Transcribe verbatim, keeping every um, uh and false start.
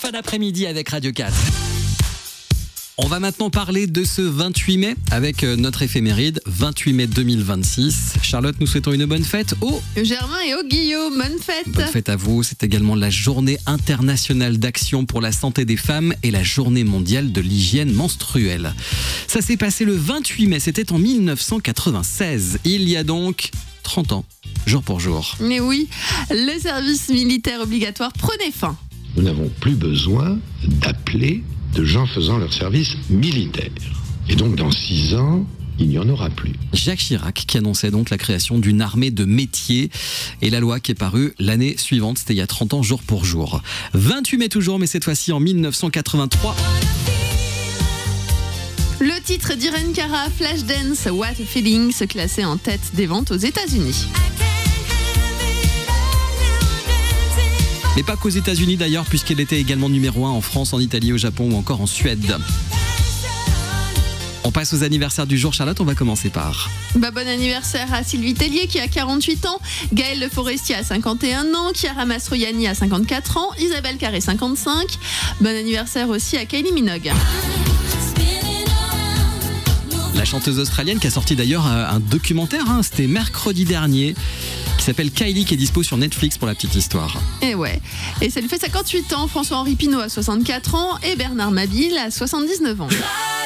fin d'après-midi avec Radio quatre. On va maintenant parler de ce vingt-huit mai avec notre éphéméride, vingt-huit mai deux mille vingt-six. Charlotte, nous souhaitons une bonne fête au Germain et au Guillaume, bonne fête. Bonne fête à vous. C'est également la journée internationale d'action pour la santé des femmes et la journée mondiale de l'hygiène menstruelle. Ça s'est passé le vingt-huit mai, c'était en mille neuf cent quatre-vingt-seize. Il y a donc trente ans, jour pour jour. Mais oui, le service militaire obligatoire prenait fin. Nous n'avons plus besoin d'appeler de gens faisant leur service militaire. Et donc dans six ans, il n'y en aura plus. Jacques Chirac qui annonçait donc la création d'une armée de métiers et la loi qui est parue l'année suivante, c'était il y a trente ans jour pour jour. vingt-huit mai toujours, mais cette fois-ci en mille neuf cent quatre-vingt-trois. Le titre d'Irene Cara, Flashdance, What a Feeling, se classait en tête des ventes aux États-Unis. Mais pas qu'aux États-Unis d'ailleurs, puisqu'elle était également numéro un en France, en Italie, au Japon ou encore en Suède. On passe aux anniversaires du jour, Charlotte, on va commencer par... Bah, bon anniversaire à Sylvie Tellier qui a quarante-huit ans, Gaël Le Forestier a cinquante et un ans, Chiara Mastroianni a cinquante-quatre ans, Isabelle Carré cinquante-cinq. Bon anniversaire aussi à Kylie Minogue. La chanteuse australienne qui a sorti d'ailleurs un documentaire, hein, c'était mercredi dernier, qui s'appelle Kylie, qui est dispo sur Netflix pour la petite histoire. Et ouais, et ça lui fait cinquante-huit ans, François-Henri Pinault a soixante-quatre ans et Bernard Mabille a soixante-dix-neuf ans.